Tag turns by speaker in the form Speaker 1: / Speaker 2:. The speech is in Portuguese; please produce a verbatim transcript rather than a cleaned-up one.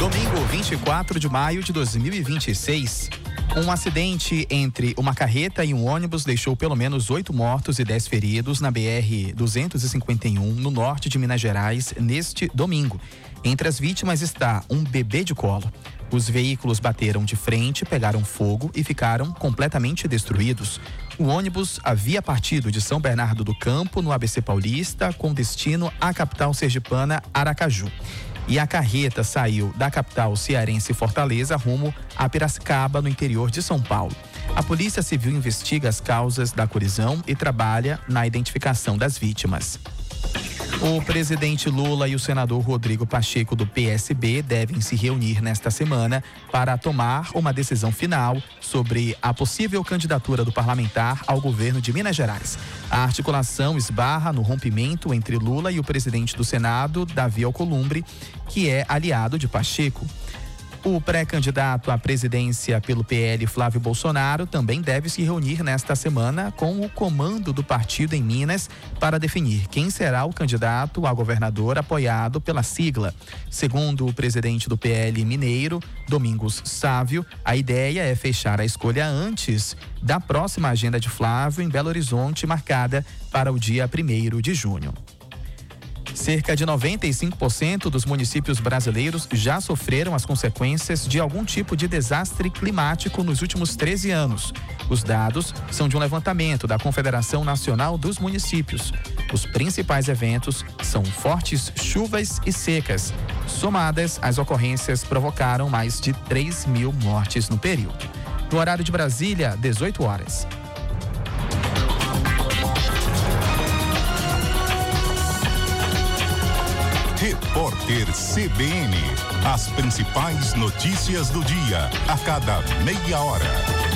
Speaker 1: Domingo, vinte e quatro de maio de dois mil e vinte e seis. Um acidente entre uma carreta e um ônibus deixou pelo menos oito mortos e dez feridos na B R duzentos e cinquenta e um, no norte de Minas Gerais, neste domingo. Entre as vítimas está um bebê de colo. Os veículos bateram de frente, pegaram fogo e ficaram completamente destruídos. O ônibus havia partido de São Bernardo do Campo, no A B C Paulista, com destino à capital sergipana, Aracaju. E a carreta saiu da capital cearense Fortaleza rumo a Piracicaba, no interior de São Paulo. A Polícia Civil investiga as causas da colisão e trabalha na identificação das vítimas. O presidente Lula e o senador Rodrigo Pacheco, do P S B, devem se reunir nesta semana para tomar uma decisão final sobre a possível candidatura do parlamentar ao governo de Minas Gerais. A articulação esbarra no rompimento entre Lula e o presidente do Senado, Davi Alcolumbre, que é aliado de Pacheco. O pré-candidato à presidência pelo P L, Flávio Bolsonaro, também deve se reunir nesta semana com o comando do partido em Minas para definir quem será o candidato a governador apoiado pela sigla. Segundo o presidente do P L mineiro, Domingos Sávio, a ideia é fechar a escolha antes da próxima agenda de Flávio em Belo Horizonte, marcada para o dia primeiro de junho. Cerca de noventa e cinco por cento dos municípios brasileiros já sofreram as consequências de algum tipo de desastre climático nos últimos treze anos. Os dados são de um levantamento da Confederação Nacional dos Municípios. Os principais eventos são fortes chuvas e secas. Somadas, as ocorrências provocaram mais de três mil mortes no período. No horário de Brasília, dezoito horas.
Speaker 2: Repórter C B N. As principais notícias do dia, a cada meia hora.